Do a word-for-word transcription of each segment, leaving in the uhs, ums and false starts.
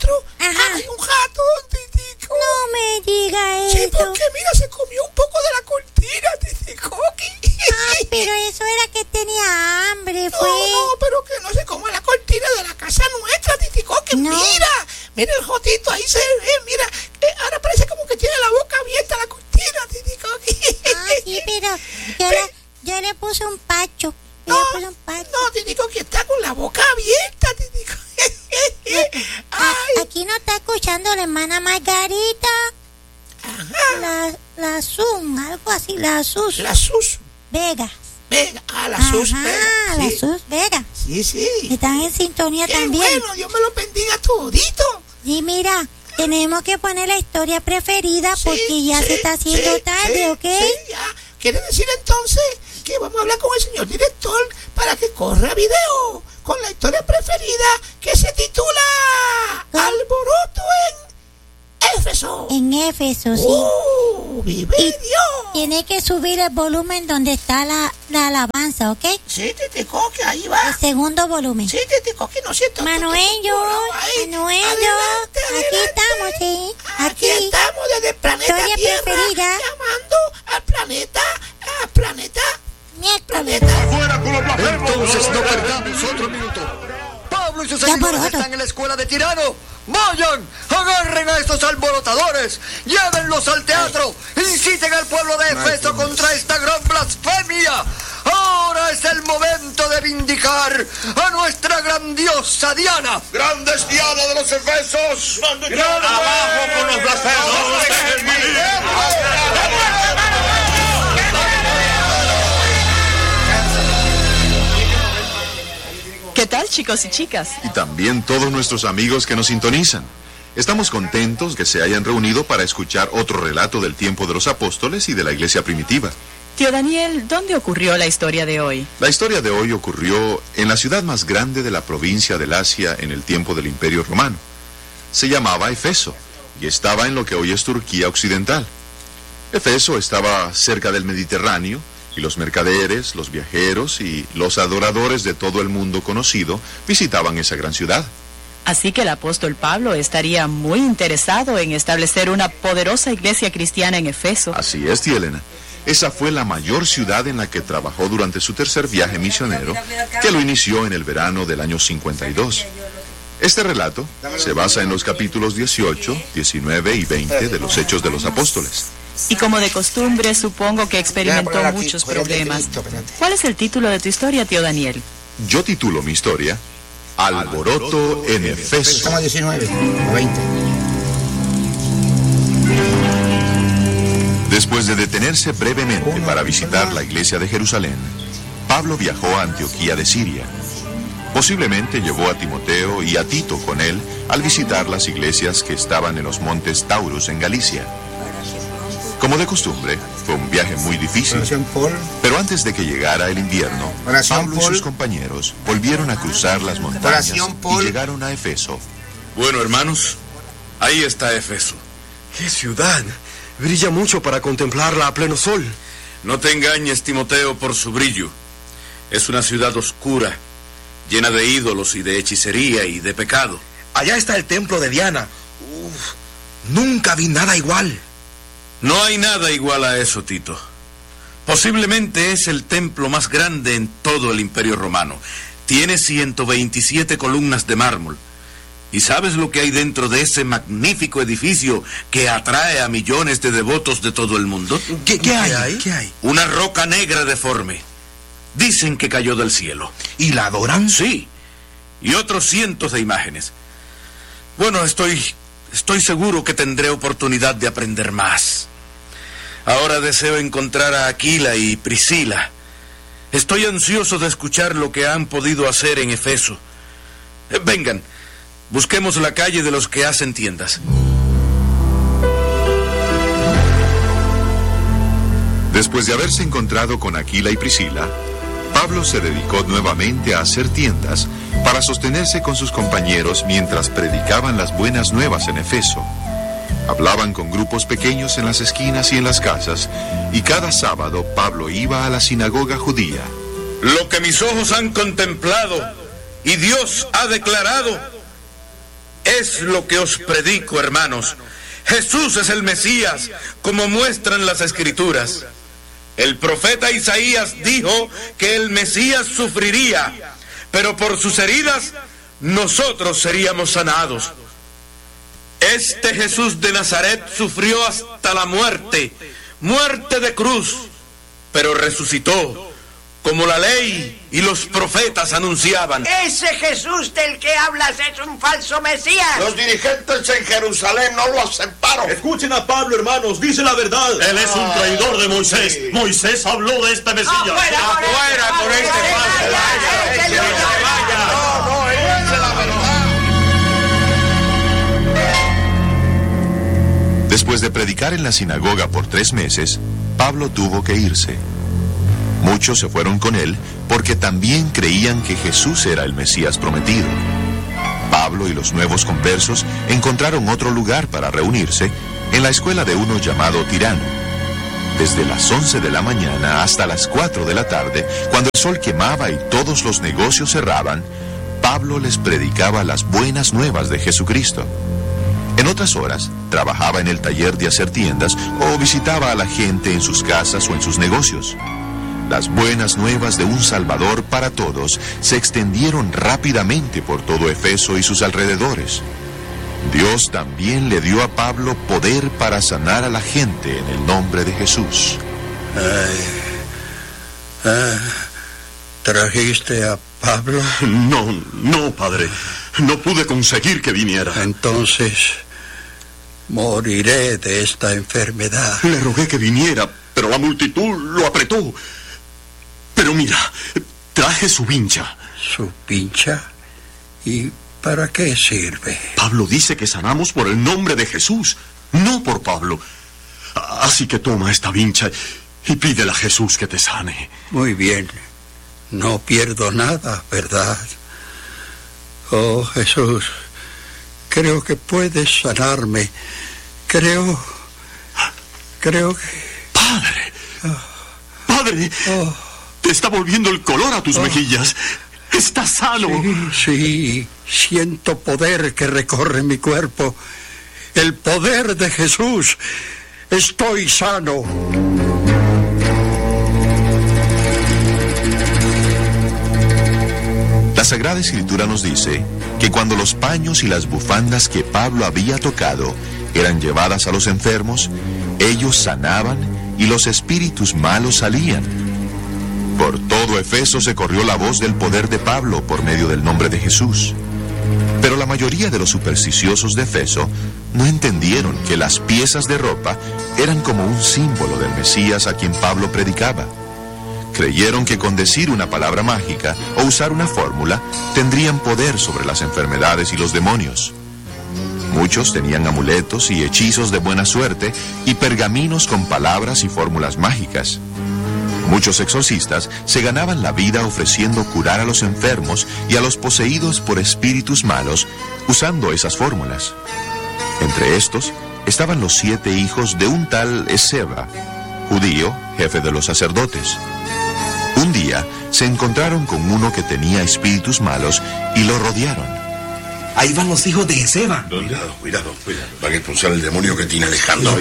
otro Ajá. hay un gato, Titico. No me diga eso. Sí, porque mira, se comió un poco de la cortina, Titico. Ay, pero eso era que tenía hambre, No, fue. no, pero que no se coma la cortina de la casa nuestra, Titico. Que No. mira, mira el jotito, ahí se ve, mira. Eh, ahora parece como que tiene la boca abierta la cortina, Titico. Ah, sí, pero yo le, yo le puse un pacho. Yo No, le puse un pacho. no, Titico, que está con la boca abierta, Titico. A- Ay, aquí no está escuchando la hermana Margarita. ajá. La, la Zoom, algo así, la Sus La Sus Vega. Vega, ah, la Ajá, Sus Vega. la Sí, Sus Vega. sí, sí. Están en sintonía Qué también. bueno, Dios me lo bendiga todito. Sí, mira, tenemos que poner la historia preferida Sí, porque ya sí, se está haciendo sí, tarde, sí, ¿ok? Sí, ya. ¿Quiere decir entonces que vamos a hablar con el señor director para que corra video con la historia preferida que se titula ¿Cómo? Alboroto en Éfeso? En Éfeso, sí. ¡Oh, vive Y Dios! tiene que subir el volumen donde está la, la alabanza, ¿ok? Sí, Titico, que ahí va. El segundo volumen. Sí, Titico, que no siento. Manuello, Manuello, Adelante, aquí adelante. estamos, sí. Aquí Aquí. estamos desde el planeta Historia Tierra, preferida. llamando al planeta, al planeta, Miércoles. planeta. ¡Fuera con los blasfemos! Entonces no perdamos otro minuto. Pablo y sus Ya, seguidores por otro. están en la escuela de Tirano. Vayan, agarren a estos alborotadores, llévenlos al teatro, inciten al pueblo de Éfeso contra esta gran blasfemia. Ahora es el momento de vindicar a nuestra grandiosa Diana. ¡Grandes Diana de los Efesos! ¡Abajo con los blasfemos! ¿Qué tal, chicos y chicas? Y también todos nuestros amigos que nos sintonizan. Estamos contentos que se hayan reunido para escuchar otro relato del tiempo de los apóstoles y de la iglesia primitiva. Tío Daniel, ¿dónde ocurrió la historia de hoy? La historia de hoy ocurrió en la ciudad más grande de la provincia del Asia en el tiempo del Imperio Romano. Se llamaba Efeso y estaba en lo que hoy es Turquía Occidental. Efeso estaba cerca del Mediterráneo y los mercaderes, los viajeros y los adoradores de todo el mundo conocido visitaban esa gran ciudad. Así que el apóstol Pablo estaría muy interesado en establecer una poderosa iglesia cristiana en Efeso. Así es, tía Elena. Esa fue la mayor ciudad en la que trabajó durante su tercer viaje misionero, que lo inició en el verano del año cincuenta y dos. Este relato se basa en los capítulos dieciocho, diecinueve y veinte de los Hechos de los Apóstoles. Y como de costumbre, supongo que experimentó muchos problemas. ¿Cuál es el título de tu historia, tío Daniel? Yo titulo mi historia Alboroto en Efeso. Estamos a diecinueve o veinte. Después de detenerse brevemente para visitar la iglesia de Jerusalén, Pablo viajó a Antioquía de Siria. Posiblemente llevó a Timoteo y a Tito con él al visitar las iglesias que estaban en los montes Taurus en Galicia. Como de costumbre, fue un viaje muy difícil, Oración por... pero antes de que llegara el invierno, Oración Pablo y por- sus compañeros volvieron a cruzar las montañas Oración por- y llegaron a Efeso. Bueno, hermanos, ahí está Efeso. ¡Qué ciudad! Brilla mucho para contemplarla a pleno sol. No te engañes, Timoteo, por su brillo. Es una ciudad oscura, llena de ídolos y de hechicería y de pecado. Allá está el templo de Diana. Uf, nunca vi nada igual. No hay nada igual a eso, Tito. Posiblemente es el templo más grande en todo el Imperio Romano. Tiene ciento veintisiete columnas de mármol. ¿Y sabes lo que hay dentro de ese magnífico edificio que atrae a millones de devotos de todo el mundo? ¿Qué, qué hay? ¿Qué hay? Una roca negra deforme. Dicen que cayó del cielo. ¿Y la adoran? Sí, y otros cientos de imágenes. Bueno, estoy, estoy seguro que tendré oportunidad de aprender más. Ahora deseo encontrar a Aquila y Priscila. Estoy ansioso de escuchar lo que han podido hacer en Efeso. Eh, vengan, busquemos la calle de los que hacen tiendas. Después de haberse encontrado con Aquila y Priscila, Pablo se dedicó nuevamente a hacer tiendas para sostenerse con sus compañeros mientras predicaban las buenas nuevas en Efeso. Hablaban con grupos pequeños en las esquinas y en las casas, y cada sábado Pablo iba a la sinagoga judía. Lo que mis ojos han contemplado y Dios ha declarado Es lo que os predico, hermanos. Jesús es el Mesías, como muestran las Escrituras. El profeta Isaías dijo que el Mesías sufriría, pero por sus heridas nosotros seríamos sanados. Este Jesús de Nazaret sufrió hasta la muerte, muerte de cruz, pero resucitó, como la ley y los profetas anunciaban. Ese Jesús del que hablas es un falso Mesías. Los dirigentes en Jerusalén no lo aceptaron. Escuchen a Pablo, hermanos, dice la verdad. Él es un traidor de Moisés. Sí. Moisés habló de este Mesías. ¡Afuera, ¡Afuera con este falso! ¡Vaya! ¡Échelo! No, no, él dice la verdad. Después de predicar en la sinagoga por tres meses, Pablo tuvo que irse. Muchos se fueron con él porque también creían que Jesús era el Mesías prometido. Pablo y los nuevos conversos encontraron otro lugar para reunirse en la escuela de uno llamado Tirano. Desde las once de la mañana hasta las cuatro de la tarde, cuando el sol quemaba y todos los negocios cerraban, Pablo les predicaba las buenas nuevas de Jesucristo. En otras horas, trabajaba en el taller de hacer tiendas o visitaba a la gente en sus casas o en sus negocios. Las buenas nuevas de un Salvador para todos se extendieron rápidamente por todo Efeso y sus alrededores. Dios también le dio a Pablo poder para sanar a la gente en el nombre de Jesús. Ay, ah, ¿trajiste a Pablo? No, no, padre. No pude conseguir que viniera. Entonces, moriré de esta enfermedad. Le rogué que viniera, pero la multitud lo apretó. Pero mira, traje su vincha. ¿Su vincha? ¿Y para qué sirve? Pablo dice que sanamos por el nombre de Jesús, no por Pablo. Así que toma esta vincha y pídele a Jesús que te sane. Muy bien. No pierdo nada, ¿verdad? Oh, Jesús, creo que puedes sanarme. Creo... Creo que... ¡Padre! ¡Padre! Oh. Te está volviendo el color a tus oh. mejillas. Estás sano. Sí, sí, siento poder que recorre mi cuerpo. El poder de Jesús. Estoy sano. La Sagrada Escritura nos dice que cuando los paños y las bufandas que Pablo había tocado eran llevadas a los enfermos, ellos sanaban y los espíritus malos salían. Por todo Efeso se corrió la voz del poder de Pablo por medio del nombre de Jesús. Pero la mayoría de los supersticiosos de Efeso no entendieron que las piezas de ropa eran como un símbolo del Mesías a quien Pablo predicaba. Creyeron que con decir una palabra mágica o usar una fórmula tendrían poder sobre las enfermedades y los demonios. Muchos tenían amuletos y hechizos de buena suerte y pergaminos con palabras y fórmulas mágicas. Muchos exorcistas se ganaban la vida ofreciendo curar a los enfermos y a los poseídos por espíritus malos usando esas fórmulas. Entre estos estaban los siete hijos de un tal Esceva, judío, jefe de los sacerdotes. Un día se encontraron con uno que tenía espíritus malos y lo rodearon. Ahí van los hijos de Esceva. Cuidado, cuidado, cuidado. Van a expulsar el demonio que tiene Alejandro.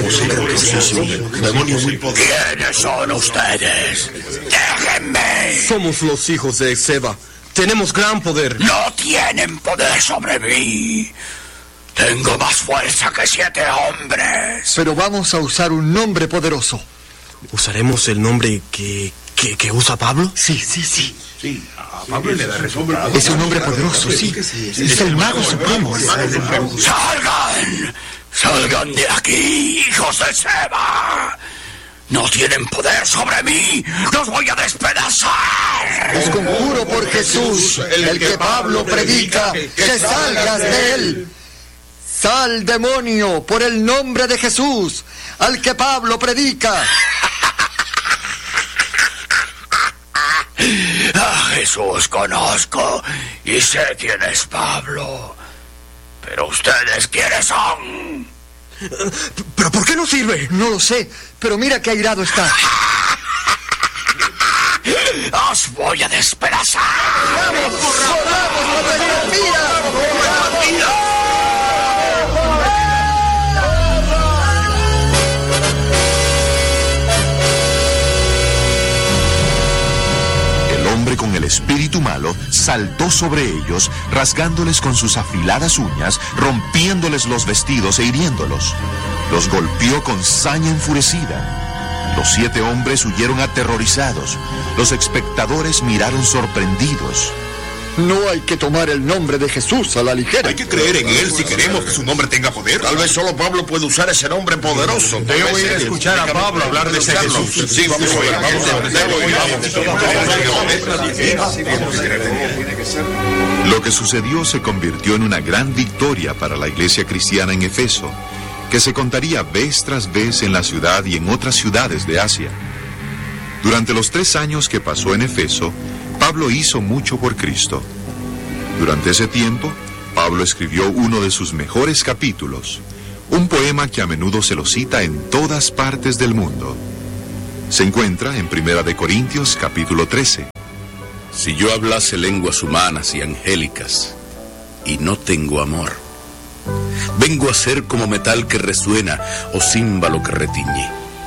El demonio muy poderoso. ¿Quiénes son ustedes? ¡Déjenme! Somos los hijos de Esceva. Tenemos gran poder. No tienen poder sobre mí. Tengo más fuerza que siete hombres. Pero vamos a usar un nombre poderoso. ¿Usaremos el nombre que, que, que usa Pablo? Sí, sí, sí. Sí, a Pablo le da resultado. Es un hombre poderoso, sí. Es el mago supremo. ¡Salgan! ¡Salgan de aquí, hijos de Seba! ¡No tienen poder sobre mí! ¡Los voy a despedazar! Os conjuro por Jesús, el que Pablo predica, que salgas de él. Sal, demonio, por el nombre de Jesús, al que Pablo predica. A Jesús conozco y sé quién es Pablo. Pero ustedes, ¿quiénes son? ¿Pero por qué no sirve? No lo sé, pero mira qué airado está. ¡Os voy a despedazar! ¡Vamos! ¡Corramos! ¡Mira! hombre con el espíritu malo saltó sobre ellos, rasgándoles con sus afiladas uñas, rompiéndoles los vestidos e hiriéndolos. Los golpeó con saña enfurecida. Los siete hombres huyeron aterrorizados. Los espectadores miraron sorprendidos. No hay que tomar el nombre de Jesús a la ligera. Hay que creer en él si queremos que su nombre tenga poder. Tal vez solo Pablo puede usar ese nombre poderoso. Debo ir a escuchar a Pablo hablar de ese Jesús. Sí, vamos a ver, vamos a ver. Debo ir, vamos. Lo que sucedió se convirtió en una gran victoria para la iglesia cristiana en Efeso, que se contaría vez tras vez en la ciudad y en otras ciudades de Asia. Durante los tres años que pasó en Efeso, Pablo hizo mucho por Cristo. Durante ese tiempo, Pablo escribió uno de sus mejores capítulos, un poema que a menudo se lo cita en todas partes del mundo. Se encuentra en Primera de Corintios, capítulo trece. Si yo hablase lenguas humanas y angélicas, y no tengo amor, vengo a ser como metal que resuena o címbalo que retiñe.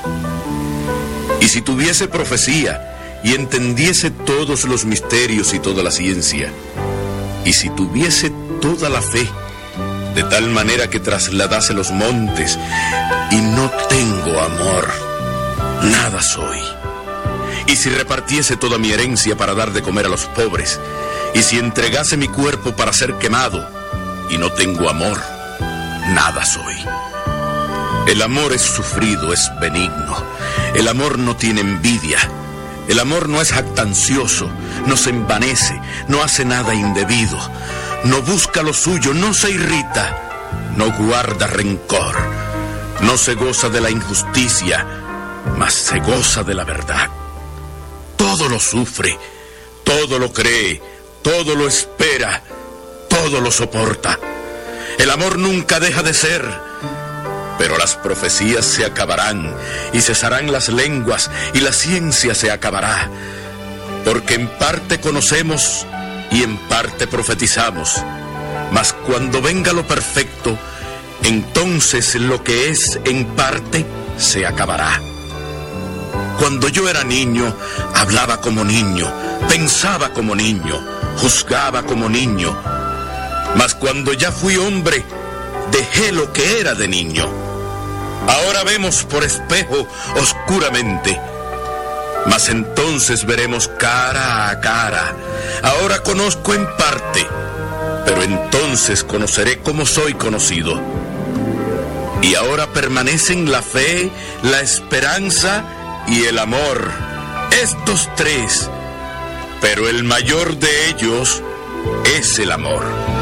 Y si tuviese profecía, y entendiese todos los misterios y toda la ciencia, y si tuviese toda la fe, de tal manera que trasladase los montes, y no tengo amor, nada soy. Y si repartiese toda mi herencia para dar de comer a los pobres, y si entregase mi cuerpo para ser quemado, y no tengo amor, nada soy. El amor es sufrido, es benigno. El amor no tiene envidia. El amor no es jactancioso, no se envanece, no hace nada indebido, no busca lo suyo, no se irrita, no guarda rencor, no se goza de la injusticia, mas se goza de la verdad. Todo lo sufre, todo lo cree, todo lo espera, todo lo soporta. El amor nunca deja de ser. Pero las profecías se acabarán, y cesarán las lenguas, y la ciencia se acabará. Porque en parte conocemos, y en parte profetizamos. Mas cuando venga lo perfecto, entonces lo que es en parte se acabará. Cuando yo era niño, hablaba como niño, pensaba como niño, juzgaba como niño. Mas cuando ya fui hombre, dejé lo que era de niño. Ahora vemos por espejo oscuramente, mas entonces veremos cara a cara. Ahora conozco en parte, pero entonces conoceré como soy conocido. Y ahora permanecen la fe, la esperanza y el amor, estos tres, pero el mayor de ellos es el amor.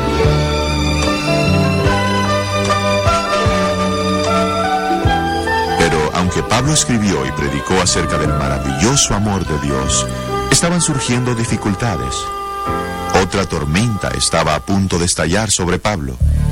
Aunque Pablo escribió y predicó acerca del maravilloso amor de Dios, estaban surgiendo dificultades. Otra tormenta estaba a punto de estallar sobre Pablo.